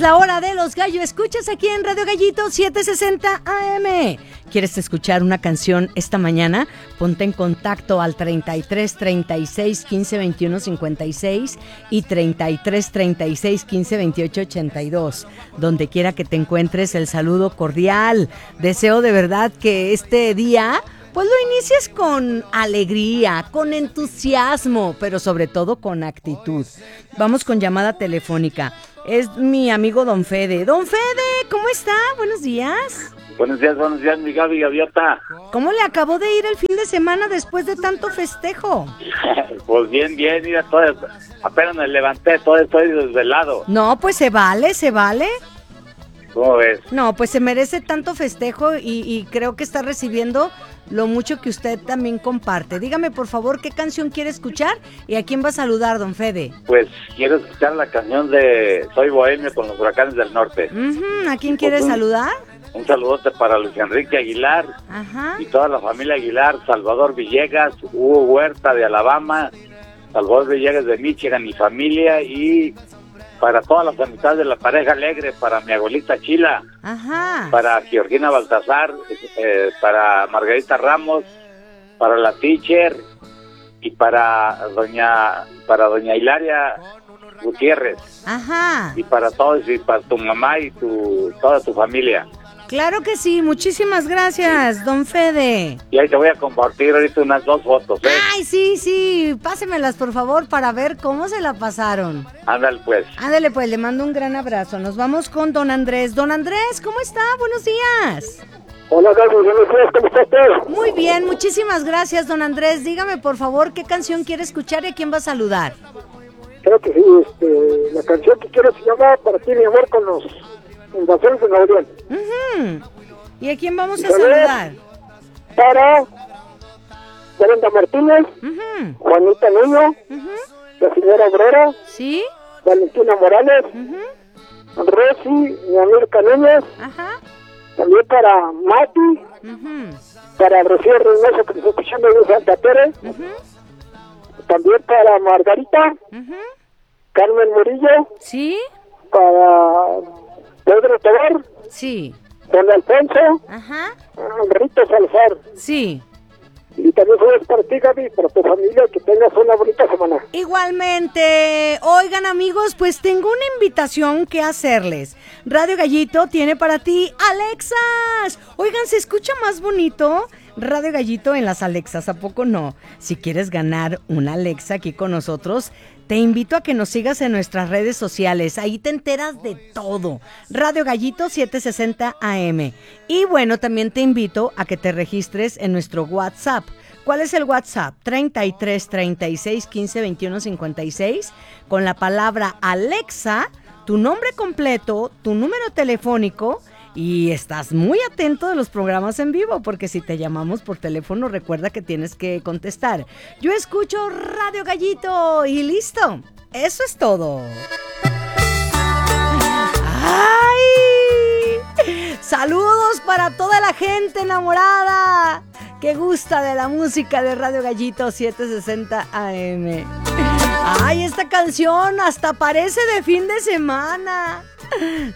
la hora de los gallos. Escuchas aquí en Radio Gallito 760 AM. ¿Quieres escuchar una canción esta mañana? Ponte en contacto al 33 36 15 21 56 y 33 36 15 28 82. Donde quiera que te encuentres, el saludo cordial. Deseo de verdad que este día pues lo inicies con alegría, con entusiasmo, pero sobre todo con actitud. Vamos con llamada telefónica. Es mi amigo Don Fede. Don Fede, ¿cómo está? Buenos días. Buenos días, mi Gaby Gaviota. ¿Cómo le acabó de ir el fin de semana después de tanto festejo? Pues bien, mira, apenas me levanté, todo estoy desvelado. No, pues se vale. ¿Cómo ves? No, pues se merece tanto festejo y creo que está recibiendo lo mucho que usted también comparte. Dígame, por favor, ¿qué canción quiere escuchar y a quién va a saludar, don Fede? Pues quiero escuchar la canción de Soy Bohemio con los Huracanes del Norte. ¿A quién quiere saludar? Un saludote para Luis Enrique Aguilar. Ajá. Y toda la familia Aguilar, Salvador Villegas, Hugo Huerta de Alabama, Salvador Villegas de Michigan y familia, y para todas las amistades de la pareja alegre, para mi abuelita Chila, Ajá, para Georgina Baltasar, para Margarita Ramos, para la teacher y para doña Hilaria Gutiérrez. Ajá. Y para todos, y para tu mamá y toda tu familia. Claro que sí, muchísimas gracias, don Fede. Y ahí te voy a compartir ahorita unas 2 fotos, ¿eh? Ay, sí, pásemelas por favor para ver cómo se la pasaron. Ándale pues. Ándale pues, le mando un gran abrazo. Nos vamos con don Andrés. Don Andrés, ¿cómo está? Buenos días. Hola, Gaby, buenos días, ¿cómo está usted? Muy bien, muchísimas gracias, don Andrés. Dígame por favor qué canción quiere escuchar y a quién va a saludar. Creo que sí, la canción que quiero se llama Para ti, mi amor, con los Invasores de Nuevo León. ¿Y a quién vamos a saludar? Para Brenda Martínez, Juanita Nuño, la señora Obrera, ¿sí? Valentina Morales, Rosy y América Núñez, también para Mati, para Rocío Reynoso, que nos está escuchando en Santa Tere, también para Margarita, Carmen Murillo, ¿sí? Para Pedro Tobar, sí. Don Alfonso, Rito Salazar, sí. y también soy para ti, Gaby, para tu familia, que tengas una bonita semana. Igualmente. Oigan, amigos, pues tengo una invitación que hacerles. Radio Gallito tiene para ti Alexas. Oigan, ¿se escucha más bonito Radio Gallito en las Alexas? ¿A poco no? Si quieres ganar una Alexa aquí con nosotros, te invito a que nos sigas en nuestras redes sociales. Ahí te enteras de todo. Radio Gallito 760 AM. Y bueno, también te invito a que te registres en nuestro WhatsApp. ¿Cuál es el WhatsApp? 33 36 15 21 56. Con la palabra Alexa, tu nombre completo, tu número telefónico. Y estás muy atento de los programas en vivo, porque si te llamamos por teléfono, recuerda que tienes que contestar. Yo escucho Radio Gallito y listo. Eso es todo. ¡Ay! Saludos para toda la gente enamorada que gusta de la música de Radio Gallito 760 AM. ¡Ay, esta canción hasta parece de fin de semana!